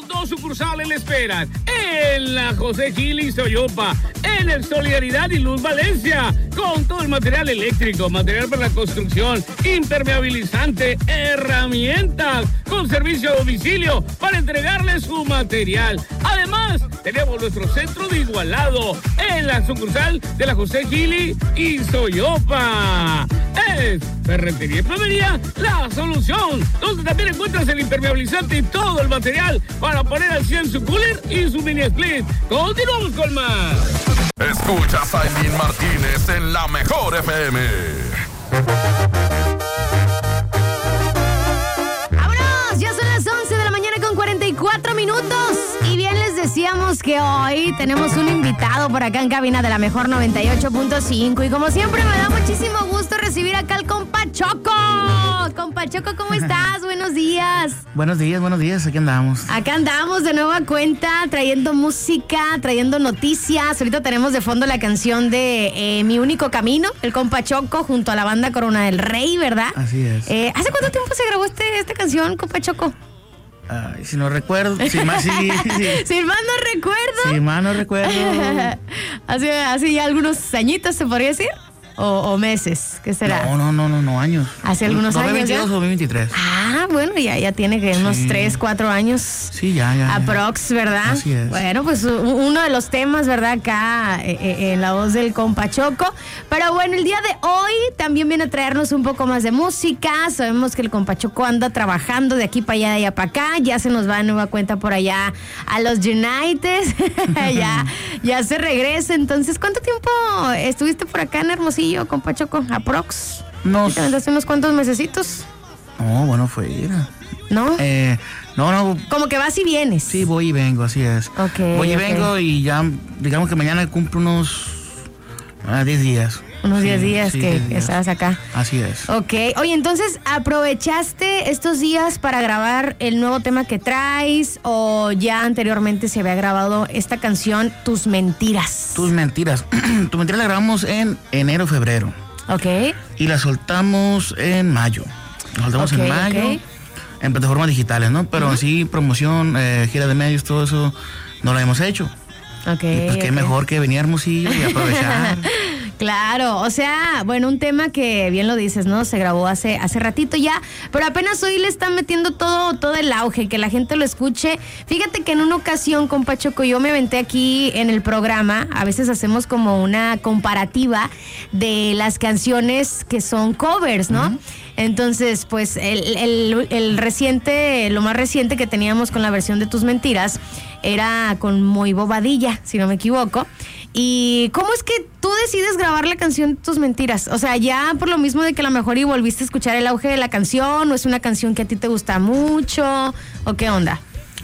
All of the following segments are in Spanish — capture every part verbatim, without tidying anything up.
Dos sucursales le esperan. En la José Gil y Soyopa. En el Solidaridad y Luz Valencia. Con todo el material eléctrico, material para la construcción, impermeabilizante, herramientas. Con servicio a domicilio para entregarle su material. Además, tenemos nuestro centro de Igualado. En la sucursal de la José Gil y Soyopa. Es Ferretería y Plomería La Solución, donde también encuentras el impermeabilizante y todo el material para poner al cien su cooler y su mini split. Continuamos con más. Escuchas a Aileen Martínez en La Mejor F M. ¡Vámonos! Ya son las once de la mañana con cuarenta y cuatro minutos. Y bien les decíamos que hoy tenemos un invitado por acá en cabina de La Mejor noventa y ocho punto cinco. Y como siempre me da muchísimo gusto recibir acá al compa Choco. Compa Choco, ¿cómo estás? Buenos días. Buenos días, buenos días, aquí andamos. Acá andamos de nueva cuenta, trayendo música, trayendo noticias. Ahorita tenemos de fondo la canción de eh, Mi Único Camino, el compa Choco, junto a la banda Corona del Rey, ¿verdad? Así es. Eh, ¿Hace cuánto tiempo se grabó este, esta canción, compa Choco? Ay, si no recuerdo, si más sí, sí. Si mal no recuerdo. Si mal no recuerdo. hace, hace ya algunos añitos, ¿se podría decir? O, o meses, ¿qué será? No, no, no, no, no, años. ¿Hace algunos dos mil años veintidós ya? o dos mil veintitrés. Ah, bueno, ya, ya tiene que unos Sí. tres, cuatro años. Sí, ya, ya. Aprox, ¿verdad? Así es. Bueno, pues u- uno de los temas, ¿verdad? Acá eh, eh, en la voz del compa Choco. Pero bueno, el día de hoy también viene a traernos un poco más de música. Sabemos que el compa Choco anda trabajando de aquí para allá, de allá para acá. Ya se nos va de nueva cuenta por allá a los United. ya, ya se regresa. Entonces, ¿cuánto tiempo estuviste por acá en Hermosillo, compa Choco? Aprox. No, ¿Te aventaste unos cuantos mesecitos? no, bueno, fue ir. ¿No? Eh, no, no, Como que vas y vienes. sí, voy y vengo, así es. Ok, Voy y ok. vengo y ya, digamos que mañana cumplo unos ah, diez días. Unos Sí, diez días sí, que diez días. estabas acá. Así es. Ok. Oye, entonces, ¿aprovechaste estos días para grabar el nuevo tema que traes o ya anteriormente se había grabado esta canción, Tus Mentiras? Tus mentiras. Tus mentiras la grabamos en enero, febrero. Ok. Y la soltamos en mayo. La soltamos Ok, en mayo. ok. En plataformas digitales, ¿no? Pero así, promoción, eh, gira de medios, todo eso, no lo hemos hecho. Ok. Y pues qué ok. mejor que venir a Hermosillo y aprovechar. Claro, o sea, bueno, un tema que bien lo dices, ¿no? Se grabó hace, hace ratito ya, pero apenas hoy le están metiendo todo, todo el auge, que la gente lo escuche. Fíjate que en una ocasión, compa Choco, yo me aventé aquí en el programa, a veces hacemos como una comparativa de las canciones que son covers, ¿no? Uh-huh. Entonces, pues el, el, el reciente, lo más reciente que teníamos con la versión de Tus Mentiras era con Moy Bobadilla, si no me equivoco. ¿Y cómo es que tú decides grabar la canción Tus Mentiras? O sea, ya por lo mismo de que a lo mejor y volviste a escuchar el auge de la canción, o es una canción que a ti te gusta mucho, o qué onda.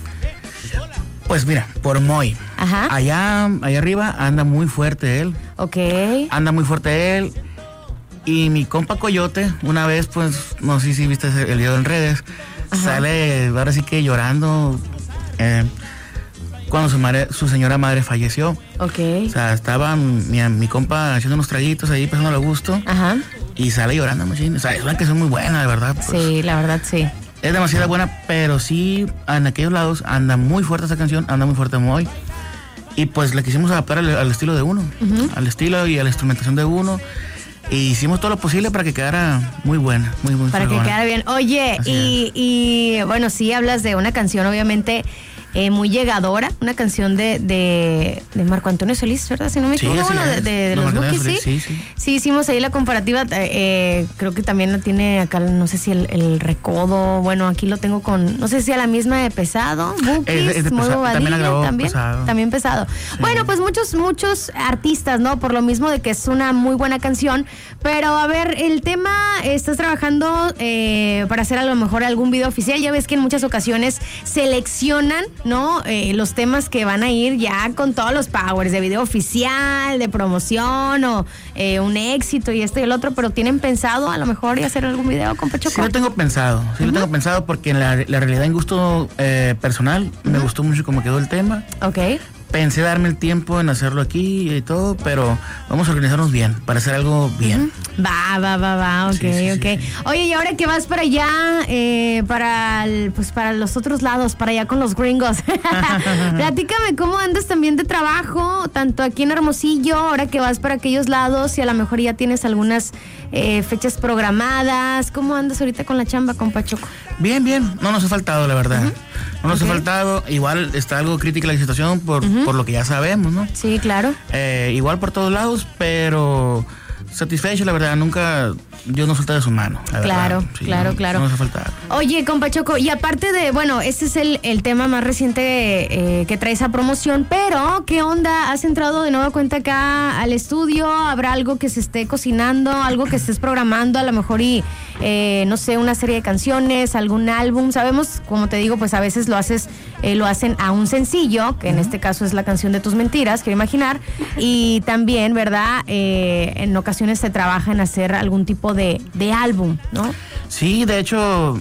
Pues mira, por Moy. Ajá. Allá, allá arriba anda muy fuerte él. Ok. Anda muy fuerte él. Y mi compa Coyote, una vez, pues, no sé si viste el video en redes, ajá, sale ahora sí que llorando eh, cuando su madre, su señora madre falleció. Ok. O sea, estaba mi, mi compa haciendo unos traguitos ahí, pasándole a gusto. Ajá. Y sale llorando, machín. O sea, es una canción muy buena, de verdad. Pues, sí, la verdad, sí. Es demasiado buena, pero sí, en aquellos lados anda muy fuerte esa canción, anda muy fuerte Moy. Y pues la quisimos adaptar al, al estilo de uno, uh-huh, al estilo y a la instrumentación de uno. Y hicimos todo lo posible para que quedara muy buena, muy, muy Para fregona. que quedara bien. Oye, y, y bueno, sí hablas de una canción, obviamente, eh, muy llegadora, una canción de, de, de Marco Antonio Solís, ¿verdad? Si no me equivoco, sí, bueno, de, de, de no, los Bukis, ¿sí? Sí, sí. Sí, hicimos ahí la comparativa, eh, creo que también la tiene acá, no sé si el, el Recodo, bueno, aquí lo tengo con, no sé si a la misma de Pesado, Bukis, es, es de Moy pesa, Bobadilla, también la grabó también, Pesado. También Pesado. Sí. Bueno, pues muchos, muchos artistas, ¿no? Por lo mismo de que es una muy buena canción, pero a ver, el tema, estás trabajando eh, para hacer a lo mejor algún video oficial, ya ves que en muchas ocasiones seleccionan, ¿no? Eh, los temas que van a ir ya con todos los powers de video oficial, de promoción o eh, un éxito y esto y el otro, pero ¿tienen pensado a lo mejor y hacer algún video con Pachoco? Sí lo tengo pensado, sí uh-huh. lo tengo pensado porque en la, la realidad en gusto eh, personal uh-huh. me gustó mucho cómo quedó el tema. Ok. pensé darme el tiempo en hacerlo aquí y todo, pero vamos a organizarnos bien, para hacer algo bien. Uh-huh. Va, va, va, va, ok, sí, sí, ok. Sí, sí. Oye, y ahora que vas para allá, eh, para el, pues para los otros lados, para allá con los gringos, platícame cómo andas también de trabajo, tanto aquí en Hermosillo, ahora que vas para aquellos lados y a lo mejor ya tienes algunas eh, fechas programadas. ¿Cómo andas ahorita con la chamba, compa Choco? Bien, bien, no nos ha faltado, la verdad. Uh-huh. No nos okay. ha faltado, igual está algo crítica la situación por, uh-huh. por lo que ya sabemos, ¿no? Sí, claro. Eh, igual por todos lados, pero satisfecho, la verdad, nunca, Dios nos falta de su mano. Claro, sí, claro, no, claro. No nos ha faltado. Oye, compa Choco, y aparte de, bueno, este es el, el tema más reciente eh, que trae esa promoción, pero, ¿qué onda? ¿Has entrado de nueva cuenta acá al estudio? ¿Habrá algo que se esté cocinando, algo que estés programando, a lo mejor y, eh, no sé, una serie de canciones, algún álbum? Sabemos, como te digo, pues a veces lo haces, eh, lo hacen a un sencillo, que en uh-huh. este caso es la canción de Tus Mentiras, quiero imaginar, y también, ¿verdad? Eh, en ocasiones se trabaja en hacer algún tipo de, de álbum, ¿no? Sí, de hecho,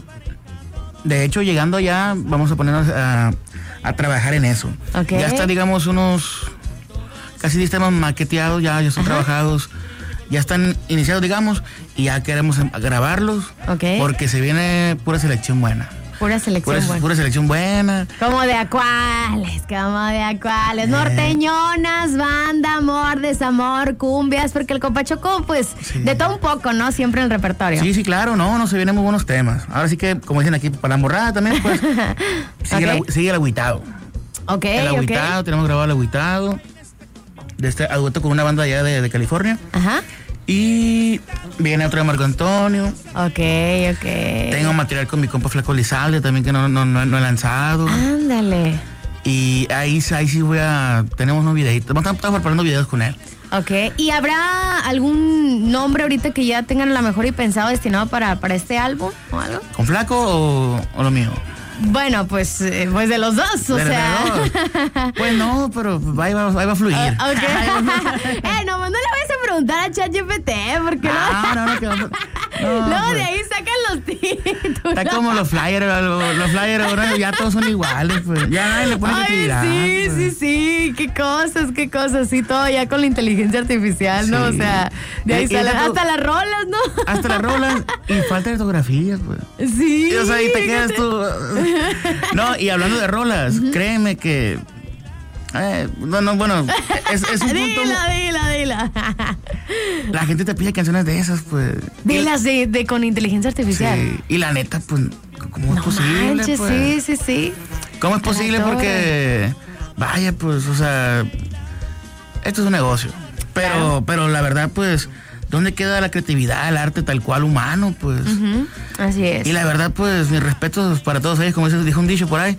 de hecho, llegando allá, vamos a ponernos a, a trabajar en eso. Okay. Ya están, digamos, unos casi diez temas maqueteados, ya, ya están Ajá. trabajados, ya están iniciados, digamos, y ya queremos grabarlos, okay. porque se viene pura selección buena. Pura selección pura, buena. Pura selección buena. Como de acuales, como de acuales. Eh. Norteñonas, banda, amor, desamor, cumbias, porque el compa Choco, pues, sí. de todo un poco, ¿no? Siempre en el repertorio. Sí, sí, claro, no, no, se vienen muy buenos temas. Ahora sí que, como dicen aquí, para la morrada también, pues, sigue, okay. el, sigue el agüitado. Ok, El agüitado, okay. tenemos grabado el agüitado, de este agüito con una banda allá de, de California. Ajá. Y viene otro de Marco Antonio. Ok, ok. Tengo material con mi compa Flaco Lizalde también que no, no, no, no he lanzado. Ándale. Y ahí, ahí sí voy a... Tenemos unos videitos. Estamos, estamos preparando videos con él. Ok. ¿Y habrá algún nombre ahorita que ya tengan a lo mejor y pensado destinado para, para este álbum o algo? ¿Con Flaco o, o lo mío? Bueno, pues, eh, pues de los dos, o de sea. Dos. Pues no, pero ahí va, ahí va a fluir. Uh, ok. eh, nomás no le vayas a preguntar a ChatGPT, porque no. No, no, no. no Luego pues. de ahí sacan los títulos. Está como los flyers, los, los flyers ahora ya todos son iguales, pues. Ya nadie le pone creatividad. Sí, pues. sí, sí. Qué cosas, qué cosas. Sí, todo ya con la inteligencia artificial, ¿no? Sí. O sea, de ahí salen hasta las rolas, ¿no? Hasta las rolas y falta de ortografía, pues. Sí. Y, o sea, ahí te quedas tú. No, y hablando de rolas, uh-huh. créeme que... Eh, no, no, bueno, es, es un punto... Dila, dila, dila. La gente te pide canciones de esas, pues... Dilas de, de con inteligencia artificial. Sí, y la neta, pues, ¿cómo no es posible? Manches, pues? Sí, sí, sí. ¿Cómo es posible? Porque, vaya, pues, o sea, esto es un negocio. Pero, claro. pero la verdad, pues... ¿Dónde queda la creatividad, el arte tal cual humano, pues? Uh-huh. Así es. Y la verdad, pues, mis respetos para todos ellos, como dijo un dicho por ahí.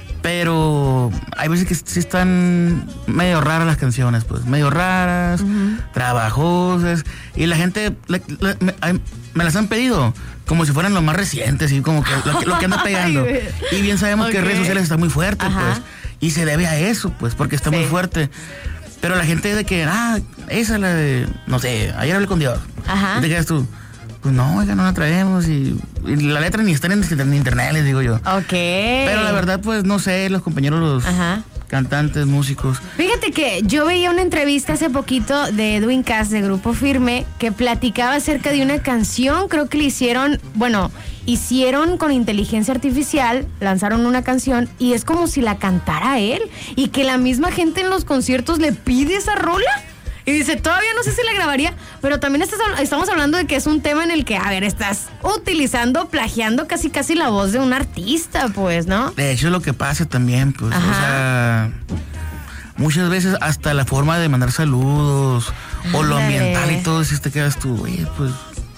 Pero hay veces que sí están medio raras las canciones, pues. Medio raras, uh-huh. trabajosas. Y la gente la, la, me, me las han pedido como si fueran los más recientes y como que lo, lo que anda pegando. Y bien sabemos okay. que redes sociales está muy fuerte, Ajá. pues. Y se debe a eso, pues, porque está sí. muy fuerte. Pero la gente de que, ah, esa es la de, no sé, ayer hablé con Dios. Ajá. Y te quedas tú, pues no, oiga, no la traemos. Y, y la letra ni está en, en internet, les digo yo. Ok. Pero la verdad, pues no sé, los compañeros, los Ajá. cantantes, músicos. Fíjate que yo veía una entrevista hace poquito de Edwin Cass de Grupo Firme que platicaba acerca de una canción, creo que le hicieron, bueno, hicieron con inteligencia artificial, lanzaron una canción y es como si la cantara él y que la misma gente en los conciertos le pide esa rola. Y dice, todavía no sé si la grabaría, pero también estás, estamos hablando de que es un tema en el que, a ver, estás utilizando, plagiando casi casi la voz de un artista, pues, ¿no? De hecho, es lo que pasa también, pues, Ajá. o sea, muchas veces hasta la forma de mandar saludos Ándale. o lo ambiental y todo, si te quedas tú, oye, pues...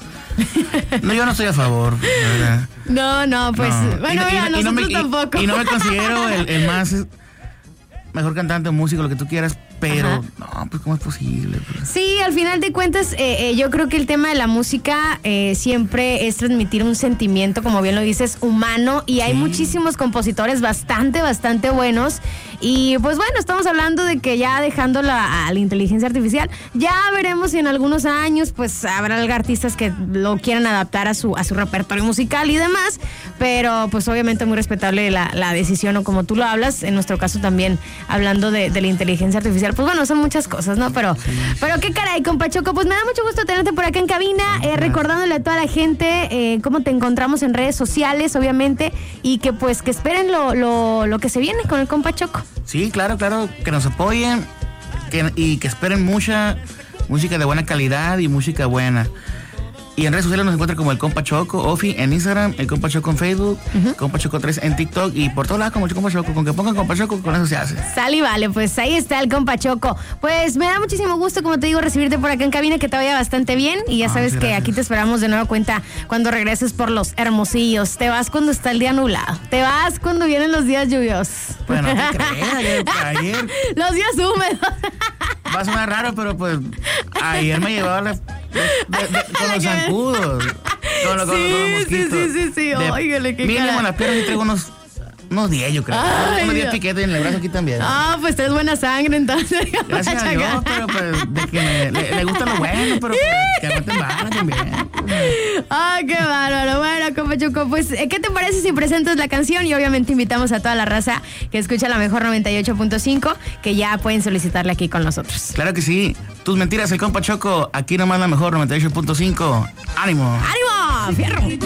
No, yo no estoy a favor, ¿verdad? No, no, pues, no. bueno, y, mira, y, nosotros y no me, tampoco. Y, y no me considero el, el más... mejor cantante o músico, lo que tú quieras, pero Ajá. no, pues ¿cómo es posible? Pues? Sí, al final de cuentas, eh, eh, yo creo que el tema de la música eh, siempre es transmitir un sentimiento, como bien lo dices, humano, y hay Sí. muchísimos compositores bastante, bastante buenos. Y pues bueno, estamos hablando de que ya dejando la, a la inteligencia artificial, ya veremos si en algunos años pues habrá artistas que lo quieran adaptar a su, a su repertorio musical y demás, pero pues obviamente muy respetable la, la decisión, o como tú lo hablas, en nuestro caso también hablando de, de la inteligencia artificial, pues bueno, son muchas cosas, ¿no? Pero, pero qué caray, compa Choco, pues me da mucho gusto tenerte por acá en cabina, eh, recordándole a toda la gente eh, cómo te encontramos en redes sociales, obviamente, y que pues que esperen lo, lo, lo que se viene con el compa Choco. Sí, claro, claro, que nos apoyen que, y que esperen mucha música de buena calidad y música buena. Y en redes sociales nos encuentran como el Compa Choco, Ofi en Instagram, el Compa Choco en Facebook, uh-huh. Compa Choco tres en TikTok y por todos lados como el Compa Choco. Con que pongan Compa Choco, con eso se hace. Sale y vale, pues ahí está el Compa Choco. Pues me da muchísimo gusto, como te digo, recibirte por acá en cabina, que te vaya bastante bien. Y ya sabes ah, que aquí te esperamos de nueva cuenta cuando regreses por los Hermosillos. Te vas cuando está el día nublado. Te vas cuando vienen los días lluviosos. Bueno, no te creas, ayer, ayer. Los días húmedos. Va a sonar raro, pero pues ayer me llevaba la... De, de, de, con los zancudos, con, lo, con, sí, con los mosquitos. Sí, sí, sí, sí. Óigale, qué mínimo cara. en las piernas y traigo unos, unos diez, yo creo. Ay, unos diez piquetes en el brazo aquí también. Ah, pues traes buena sangre, entonces. Gracias a Dios, pero pues de que me, le, le gusta lo bueno, pero pues, que aguanten vara también. Ah, qué bárbaro. Bueno, compa Choco, pues, ¿qué te parece si presentas la canción? Y obviamente invitamos a toda la raza que escucha la mejor noventa y ocho punto cinco, que ya pueden solicitarle aquí con nosotros. Claro que sí. Tus mentiras, el compa Choco. Aquí nomás la mejor noventa y ocho punto cinco. ¡Ánimo! ¡Ánimo! ¡Fierro!